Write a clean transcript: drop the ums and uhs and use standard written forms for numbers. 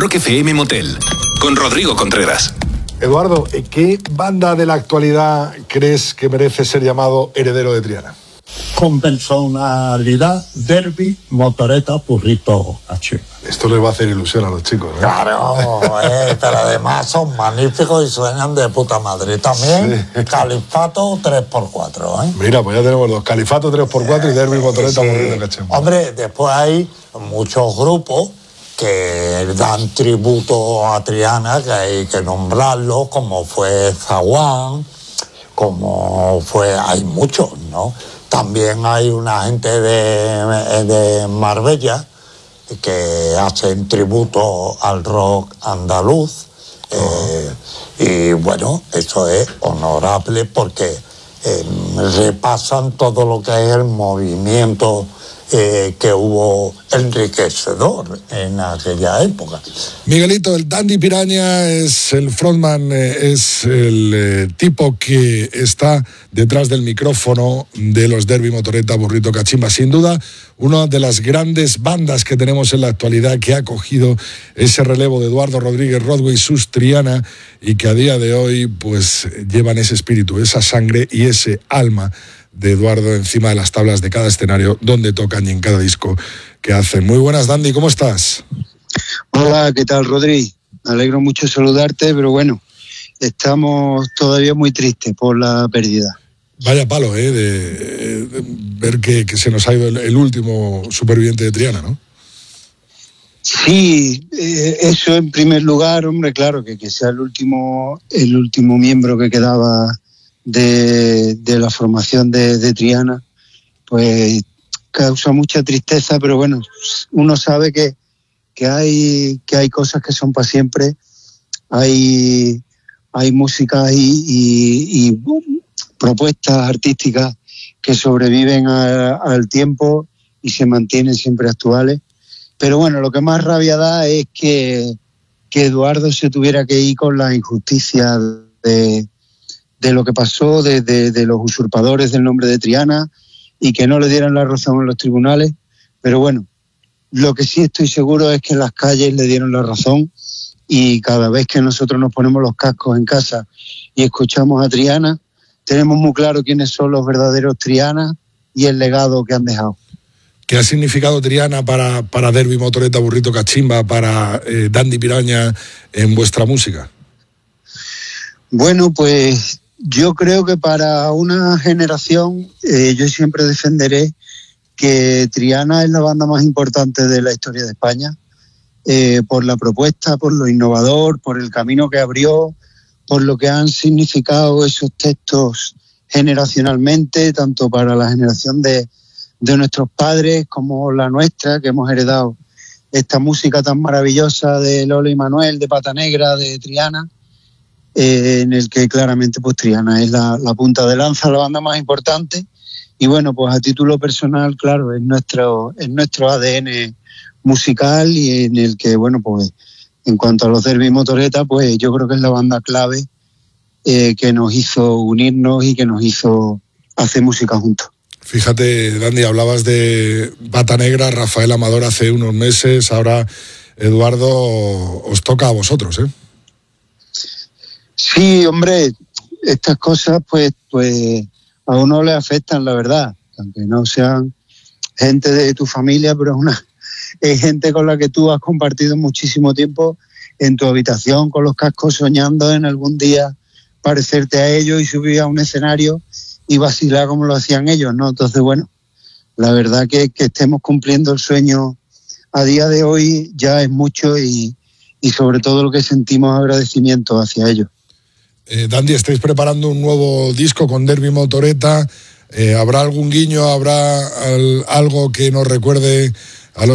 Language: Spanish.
Rock FM Motel, con Rodrigo Contreras. Eduardo, ¿qué banda de la actualidad crees que merece ser llamado heredero de Triana? Con personalidad, Derby, Motoreta, Burrito Cachimba. Esto les va a hacer ilusión a los chicos, ¿no? Claro, pero además son magníficos y suenan de puta madre. También sí. Califato 3x4, ¿eh? Mira, pues ya tenemos dos, Califato 3x4 y Derby, Motoreta, sí. Burrito Cachimba. Hombre, después hay muchos grupos que dan tributo a Triana, que hay que nombrarlos, como fue Zaguán, hay muchos, ¿no? También hay una gente de Marbella que hacen tributo al rock andaluz. Y bueno, eso es honorable porque repasan todo lo que es el movimiento que hubo enriquecedor en aquella época. Miguelito, el Dandy Piraña es el frontman, es el tipo que está detrás del micrófono de los Derby, Motoreta, Burrito Cachimba. Sin duda, una de las grandes bandas que tenemos en la actualidad que ha cogido ese relevo de Eduardo Rodríguez Rodway, sus Triana, y que a día de hoy pues llevan ese espíritu, esa sangre y ese alma de Eduardo encima de las tablas de cada escenario donde tocan y en cada disco que hacen. Muy buenas, Dandy, ¿cómo estás? Hola, ¿qué tal, Rodri? Me alegro mucho saludarte, pero bueno, estamos todavía muy tristes por la pérdida. Vaya palo, de ver que se nos ha ido el último superviviente de Triana, ¿no? Sí, eso en primer lugar, hombre, claro, que sea el último miembro que quedaba de la formación de Triana, pues causa mucha tristeza, pero bueno, uno sabe que hay cosas que son para siempre, hay música y propuestas artísticas que sobreviven al tiempo y se mantienen siempre actuales. Pero bueno, lo que más rabia da es que Eduardo se tuviera que ir con la injusticia de lo que pasó, de los usurpadores del nombre de Triana, y que no le dieran la razón en los tribunales. Pero bueno, lo que sí estoy seguro es que en las calles le dieron la razón, y cada vez que nosotros nos ponemos los cascos en casa y escuchamos a Triana, tenemos muy claro quiénes son los verdaderos Triana y el legado que han dejado. ¿Qué ha significado Triana para Derby, Motoreta, Burrito Cachimba, para Dandy Piraña en vuestra música? Bueno, pues yo creo que para una generación, yo siempre defenderé que Triana es la banda más importante de la historia de España, por la propuesta, por lo innovador, por el camino que abrió, por lo que han significado esos textos generacionalmente, tanto para la generación de nuestros padres como la nuestra, que hemos heredado esta música tan maravillosa de Lolo y Manuel, de Pata Negra, de Triana, en el que claramente pues Triana es la punta de lanza, la banda más importante. Y bueno, pues a título personal, claro, es nuestro ADN musical, y en el que, bueno, pues en cuanto a los Derby Motoreta, pues yo creo que es la banda clave que nos hizo unirnos y que nos hizo hacer música juntos. Fíjate, Dandy, hablabas de Pata Negra, Rafael Amador hace unos meses, ahora Eduardo, os toca a vosotros, ¿eh? Sí, hombre, estas cosas pues a uno le afectan, la verdad, aunque no sean gente de tu familia, pero es gente con la que tú has compartido muchísimo tiempo en tu habitación, con los cascos, soñando en algún día parecerte a ellos y subir a un escenario y vacilar como lo hacían ellos, ¿no? Entonces, bueno, la verdad que estemos cumpliendo el sueño a día de hoy ya es mucho, y sobre todo lo que sentimos agradecimiento hacia ellos. Dandy, estáis preparando un nuevo disco con Derby Motoreta. ¿Habrá algún guiño, habrá algo que nos recuerde